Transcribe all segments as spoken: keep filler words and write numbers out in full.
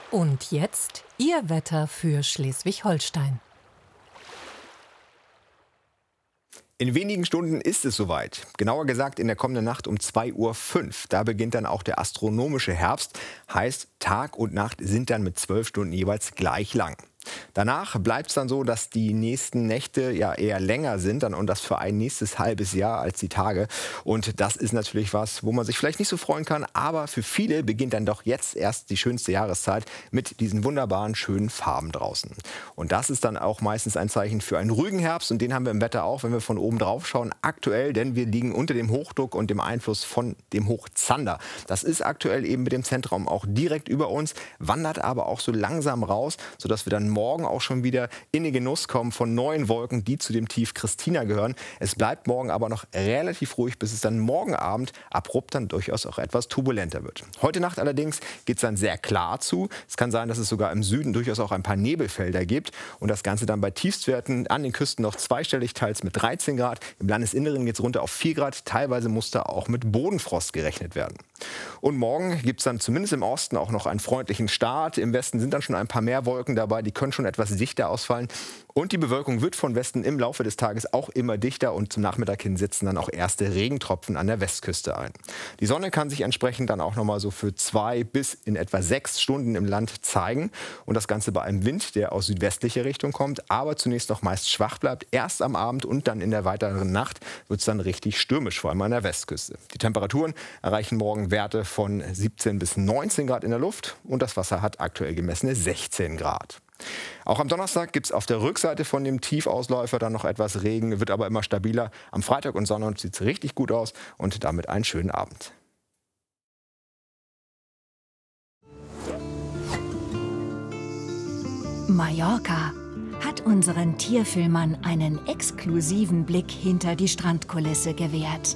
Und jetzt Ihr Wetter für Schleswig-Holstein. In wenigen Stunden ist es soweit. Genauer gesagt in der kommenden Nacht um zwei Uhr fünf. Da beginnt dann auch der astronomische Herbst. Heißt, Tag und Nacht sind dann mit zwölf Stunden jeweils gleich lang. Danach bleibt es dann so, dass die nächsten Nächte ja eher länger sind dann und das für ein nächstes halbes Jahr als die Tage. Und das ist natürlich was, wo man sich vielleicht nicht so freuen kann. Aber für viele beginnt dann doch jetzt erst die schönste Jahreszeit mit diesen wunderbaren, schönen Farben draußen. Und das ist dann auch meistens ein Zeichen für einen ruhigen Herbst. Und den haben wir im Wetter auch, wenn wir von oben drauf schauen, aktuell. Denn wir liegen unter dem Hochdruck und dem Einfluss von dem Hoch Zander. Das ist aktuell eben mit dem Zentraum auch direkt über uns, wandert aber auch so langsam raus, sodass wir dann morgen auch schon wieder in den Genuss kommen von neuen Wolken, die zu dem Tief Christina gehören. Es bleibt morgen aber noch relativ ruhig, bis es dann morgen Abend abrupt dann durchaus auch etwas turbulenter wird. Heute Nacht allerdings geht es dann sehr klar zu. Es kann sein, dass es sogar im Süden durchaus auch ein paar Nebelfelder gibt und das Ganze dann bei Tiefstwerten an den Küsten noch zweistellig, teils mit dreizehn Grad. Im Landesinneren geht es runter auf vier Grad. Teilweise muss da auch mit Bodenfrost gerechnet werden. Und morgen gibt es dann zumindest im Osten auch noch einen freundlichen Start. Im Westen sind dann schon ein paar mehr Wolken dabei, die können schon etwas dichter ausfallen. Und die Bewölkung wird von Westen im Laufe des Tages auch immer dichter und zum Nachmittag hin setzen dann auch erste Regentropfen an der Westküste ein. Die Sonne kann sich entsprechend dann auch noch mal so für zwei bis in etwa sechs Stunden im Land zeigen. Und das Ganze bei einem Wind, der aus südwestlicher Richtung kommt, aber zunächst noch meist schwach bleibt. Erst am Abend und dann in der weiteren Nacht wird es dann richtig stürmisch, vor allem an der Westküste. Die Temperaturen erreichen morgen Werte von siebzehn bis neunzehn Grad in der Luft und das Wasser hat aktuell gemessene sechzehn Grad. Auch am Donnerstag gibt es auf der Rückseite von dem Tiefausläufer dann noch etwas Regen, wird aber immer stabiler. Am Freitag und Sonntag sieht es richtig gut aus und damit einen schönen Abend. Mallorca hat unseren Tierfilmern einen exklusiven Blick hinter die Strandkulisse gewährt.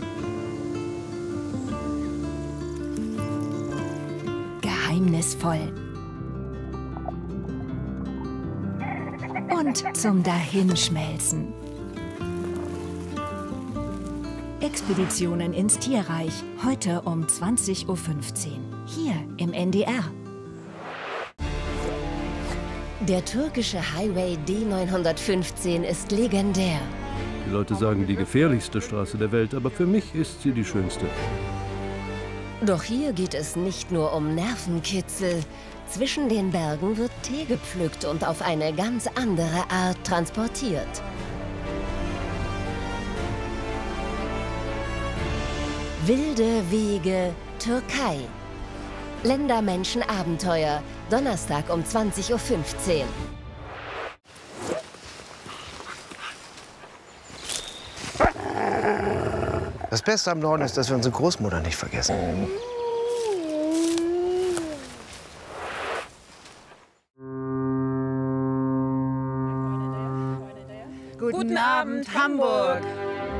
Geheimnisvoll und zum Dahinschmelzen. Expeditionen ins Tierreich, heute um zwanzig Uhr fünfzehn, hier im N D R. Der türkische Highway D neunhundertfünfzehn ist legendär. Die Leute sagen, die gefährlichste Straße der Welt, aber für mich ist sie die schönste. Doch hier geht es nicht nur um Nervenkitzel. Zwischen den Bergen wird Tee gepflückt und auf eine ganz andere Art transportiert. Wilde Wege, Türkei. Länder-Menschen-Abenteuer, Donnerstag um zwanzig Uhr fünfzehn. Das Beste am Norden ist, dass wir unsere Großmutter nicht vergessen. Guten Abend, Hamburg!